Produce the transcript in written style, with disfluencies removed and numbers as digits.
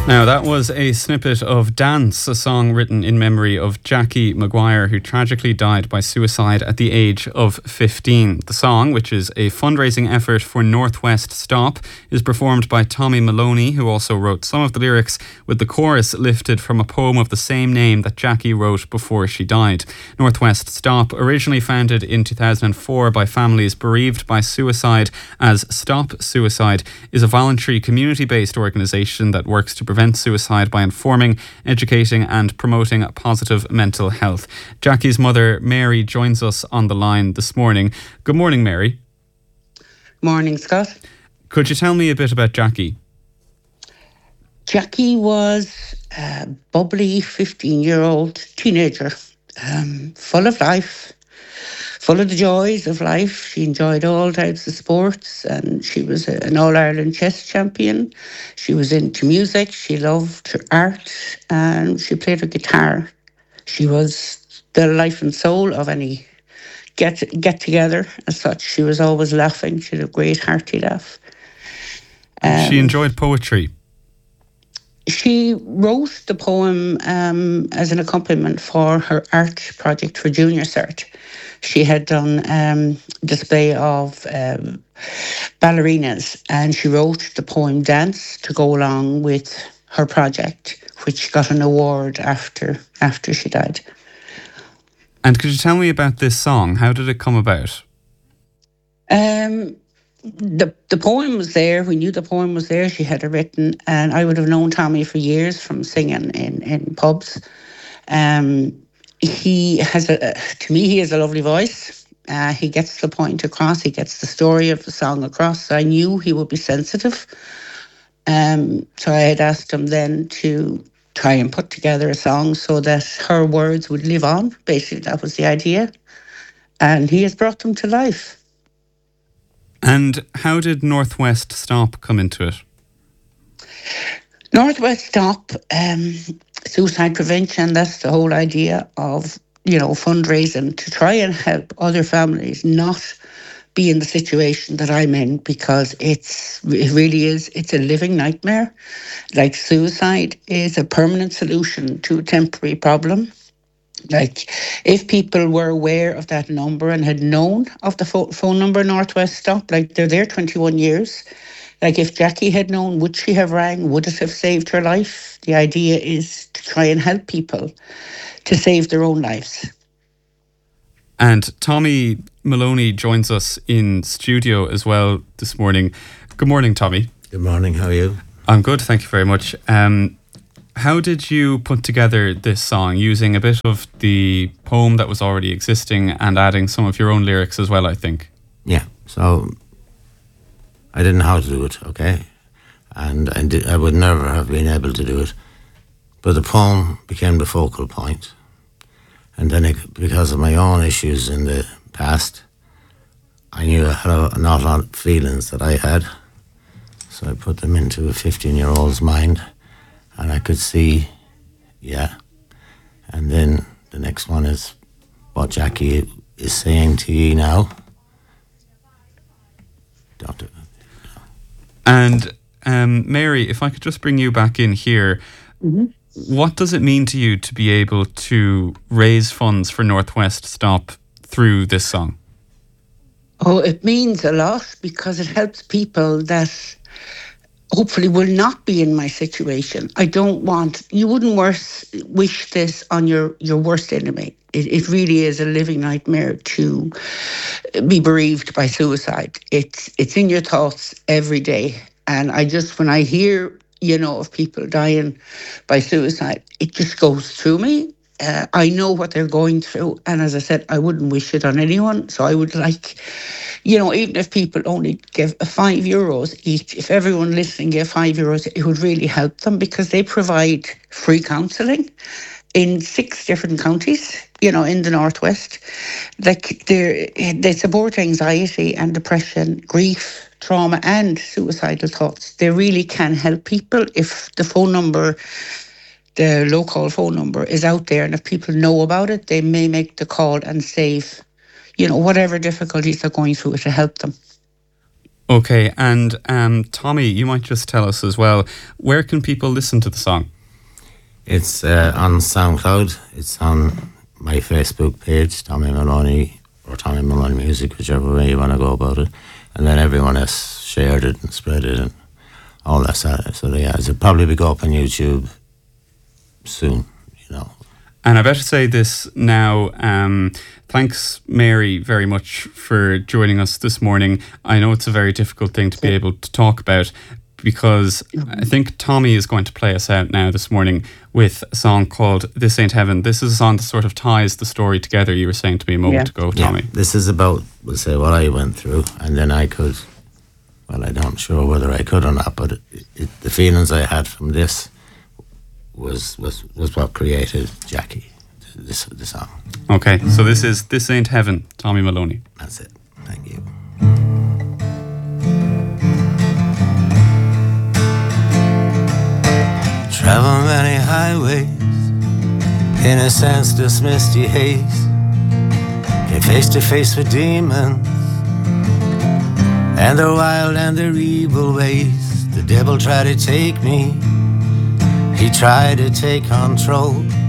Now, that was a snippet of Dance, a song written in memory of Jackie Maguire, who tragically died by suicide at the age of 15. The song, which is a fundraising effort for Northwest Stop, is performed by Tommy Maloney, who also wrote some of the lyrics, with the chorus lifted from a poem of the same name that Jackie wrote before she died. Northwest Stop, originally founded in 2004 by families bereaved by suicide as Stop Suicide, is a voluntary community-based organisation that works to prevent suicide by informing, educating and promoting positive mental health. Jackie's mother, Mary, joins us on the line this morning. Good morning, Mary. Morning, Scott. Could you tell me a bit about Jackie? Jackie was a bubbly 15-year-old teenager, full of life, full of the joys of life. She enjoyed all types of sports, and she was an All-Ireland chess champion. She was into music, she loved her art, and she played her guitar. She was the life and soul of any get together as such. She was always laughing. She had a great hearty laugh. She enjoyed poetry. She wrote the poem as an accompaniment for her art project for Junior Cert. She had done display of ballerinas, and she wrote the poem Dance to go along with her project, which got an award after she died. And could you tell me about this song? How did it come about? The poem was there. We knew the poem was there. She had it written, and I would have known Tommy for years from singing in pubs. He has he has a lovely voice. He gets the point across. He gets the story of the song across. So I knew he would be sensitive. So I had asked him then to try and put together a song so that her words would live on. Basically, that was the idea. And he has brought them to life. And how did Northwest Stop come into it? Northwest Stop, suicide prevention, that's the whole idea of, fundraising to try and help other families not be in the situation that I'm in, because it really is, it's a living nightmare. Like suicide is a permanent solution to a temporary problem. Like, if people were aware of that number and had known of the phone number Northwest Stop, like they're there 21 years. Like, if Jackie had known, would she have rang? Would it have saved her life? The idea is to try and help people to save their own lives. And Tommy Maloney joins us in studio as well this morning. Good morning, Tommy. Good morning, how are you? I'm good, thank you very much. How did you put together this song, using a bit of the poem that was already existing and adding some of your own lyrics as well, I think? Yeah, so I didn't know how to do it, okay? And I would never have been able to do it. But the poem became the focal point. And then because of my own issues in the past, I knew I had an awful lot of feelings that I had. So I put them into a 15-year-old's mind. And I could see, yeah. And then the next one is what Jackie is saying to you now. Doctor. And Mary, if I could just bring you back in here, What does it mean to you to be able to raise funds for Northwest Stop through this song? Oh, it means a lot, because it helps people that hopefully will not be in my situation. You wouldn't wish this on your worst enemy. It really is a living nightmare to be bereaved by suicide. It's in your thoughts every day. And when I hear, of people dying by suicide, it just goes through me. I know what they're going through. And as I said, I wouldn't wish it on anyone. So I would like, even if people only give €5 each, if everyone listening gave €5, it would really help them, because they provide free counselling in 6 different counties, in the Northwest. Like, they support anxiety and depression, grief, trauma and suicidal thoughts. They really can help people if the phone number, the local phone number, is out there, and if people know about it, they may make the call and save, whatever difficulties they're going through to help them. Okay, and Tommy, you might just tell us as well, where can people listen to the song? It's on SoundCloud. It's on my Facebook page, Tommy Maloney, or Tommy Maloney Music, whichever way you want to go about it. And then everyone has shared it and spread it and all that stuff. So yeah, it'll probably go up on YouTube soon, you know. And I better say this now. Thanks, Mary, very much for joining us this morning. I know it's a very difficult thing to be able to talk about, because I think Tommy is going to play us out now this morning with a song called This Ain't Heaven. This is a song that sort of ties the story together, you were saying to me a moment ago, Tommy. Yeah, this is about, we'll say, what I went through, and then I could, well, I'm not sure whether I could or not, but the feelings I had from this was what created Jackie, the song. Okay, so this is This Ain't Heaven, Tommy Maloney. That's it. Thank you. Travel many highways, in a sense dismissed ye haze. Came face to face with demons and their wild and their evil ways. The devil tried to take me, he tried to take control.